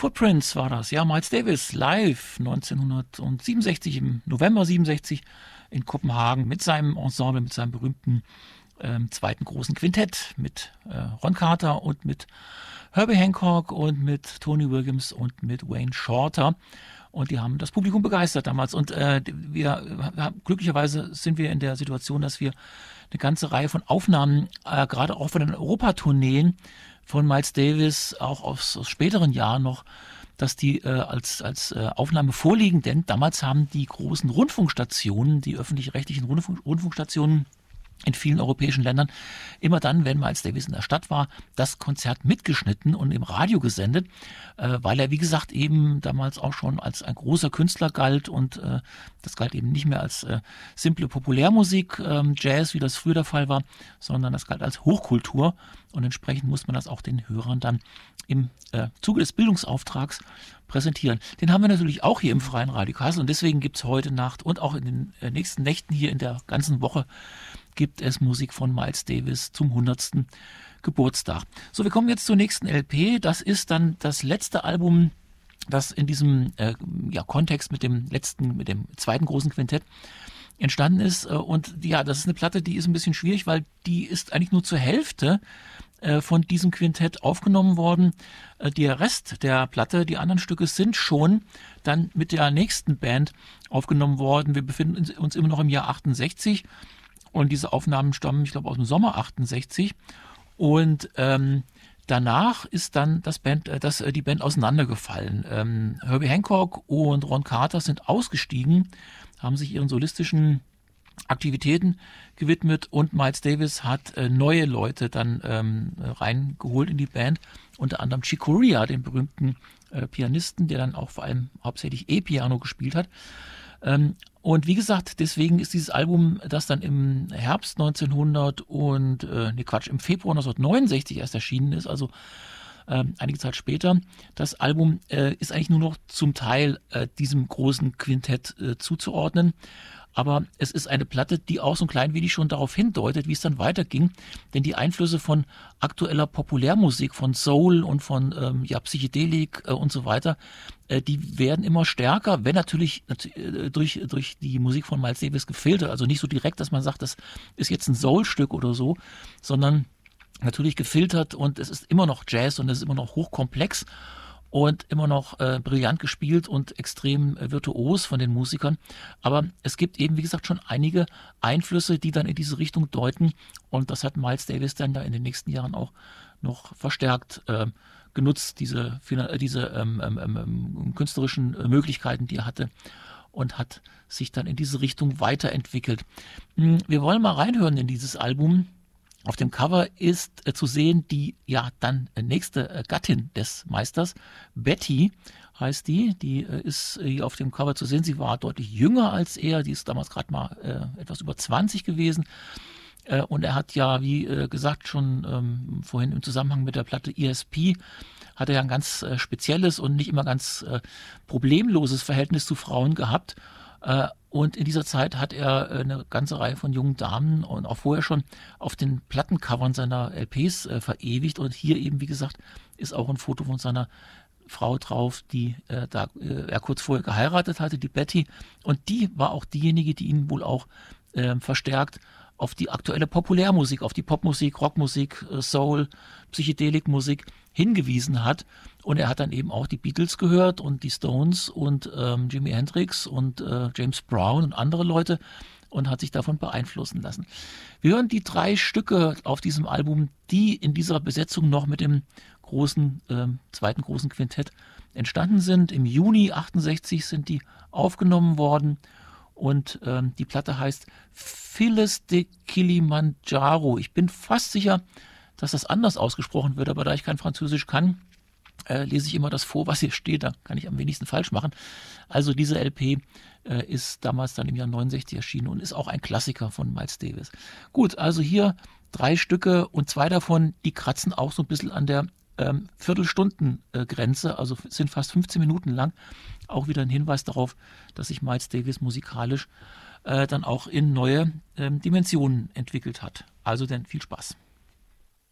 Footprints war das, ja, Miles Davis live 1967, im November 67 in Kopenhagen mit seinem Ensemble, mit seinem berühmten zweiten großen Quintett mit Ron Carter und mit Herbie Hancock und mit Tony Williams und mit Wayne Shorter. Und die haben das Publikum begeistert damals. Und glücklicherweise sind wir in der Situation, dass wir eine ganze Reihe von Aufnahmen, gerade auch von den Europatourneen von Miles Davis, auch aus späteren Jahren noch, dass die als Aufnahme vorliegen. Denn damals haben die großen Rundfunkstationen, die öffentlich-rechtlichen Rundfunkstationen in vielen europäischen Ländern, immer dann, wenn Miles Davis in der Stadt war, das Konzert mitgeschnitten und im Radio gesendet, weil er, wie gesagt, eben damals auch schon als ein großer Künstler galt und das galt eben nicht mehr als simple Populärmusik, Jazz, wie das früher der Fall war, sondern das galt als Hochkultur und entsprechend muss man das auch den Hörern dann im Zuge des Bildungsauftrags präsentieren. Den haben wir natürlich auch hier im Freien Radio Kassel und deswegen gibt es heute Nacht und auch in den nächsten Nächten hier in der ganzen Woche gibt es Musik von Miles Davis zum 100. Geburtstag. So, wir kommen jetzt zur nächsten LP. Das ist dann das letzte Album, das in diesem Kontext mit dem zweiten großen Quintett entstanden ist. Und ja, das ist eine Platte, die ist ein bisschen schwierig, weil die ist eigentlich nur zur Hälfte von diesem Quintett aufgenommen worden. Der Rest der Platte, die anderen Stücke sind schon dann mit der nächsten Band aufgenommen worden. Wir befinden uns immer noch im Jahr 68. Und diese Aufnahmen stammen, ich glaube, aus dem Sommer 68. Und danach ist dann die Band auseinandergefallen. Herbie Hancock und Ron Carter sind ausgestiegen, haben sich ihren solistischen Aktivitäten gewidmet und Miles Davis hat neue Leute dann reingeholt in die Band. Unter anderem Chick Corea, den berühmten Pianisten, der dann auch vor allem hauptsächlich E-Piano gespielt hat. Und wie gesagt, deswegen ist dieses Album, das dann im Herbst im Februar 1969 erst erschienen ist, also einige Zeit später, das Album ist eigentlich nur noch zum Teil diesem großen Quintett zuzuordnen. Aber es ist eine Platte, die auch so ein klein wenig schon darauf hindeutet, wie es dann weiterging. Denn die Einflüsse von aktueller Populärmusik, von Soul und von Psychedelik und so weiter, die werden immer stärker, wenn natürlich durch die Musik von Miles Davis gefiltert. Also nicht so direkt, dass man sagt, das ist jetzt ein Soul-Stück oder so, sondern natürlich gefiltert und es ist immer noch Jazz und es ist immer noch hochkomplex. Und immer noch brillant gespielt und extrem virtuos von den Musikern. Aber es gibt eben, wie gesagt, schon einige Einflüsse, die dann in diese Richtung deuten. Und das hat Miles Davis dann da in den nächsten Jahren auch noch verstärkt genutzt, diese künstlerischen Möglichkeiten, die er hatte. Und hat sich dann in diese Richtung weiterentwickelt. Wir wollen mal reinhören in dieses Album. Auf dem Cover ist zu sehen die dann nächste Gattin des Meisters, Betty heißt die. Die ist hier auf dem Cover zu sehen. Sie war deutlich jünger als er. Die ist damals gerade mal etwas über 20 gewesen. Und er hat ja, wie gesagt, schon vorhin im Zusammenhang mit der Platte ESP, hat er ja ein ganz spezielles und nicht immer ganz problemloses Verhältnis zu Frauen gehabt. Und in dieser Zeit hat er eine ganze Reihe von jungen Damen und auch vorher schon auf den Plattencovern seiner LPs verewigt. Und hier eben, wie gesagt, ist auch ein Foto von seiner Frau drauf, die er kurz vorher geheiratet hatte, die Betty. Und die war auch diejenige, die ihn wohl auch verstärkt auf die aktuelle Populärmusik, auf die Popmusik, Rockmusik, Soul, Psychedelikmusik hingewiesen hat. Und er hat dann eben auch die Beatles gehört und die Stones und Jimi Hendrix und James Brown und andere Leute und hat sich davon beeinflussen lassen. Wir hören die 3 Stücke auf diesem Album, die in dieser Besetzung noch mit dem zweiten großen Quintett entstanden sind. Im Juni 68 sind die aufgenommen worden. Und die Platte heißt Phyllis de Kilimanjaro. Ich bin fast sicher, dass das anders ausgesprochen wird, aber da ich kein Französisch kann, lese ich immer das vor, was hier steht. Da kann ich am wenigsten falsch machen. Also diese LP ist damals dann im Jahr 69 erschienen und ist auch ein Klassiker von Miles Davis. Gut, also hier 3 Stücke und 2 davon, die kratzen auch so ein bisschen an der Viertelstunden-Grenze, also sind fast 15 Minuten lang. Auch wieder ein Hinweis darauf, dass sich Miles Davis musikalisch dann auch in neue Dimensionen entwickelt hat. Also dann viel Spaß.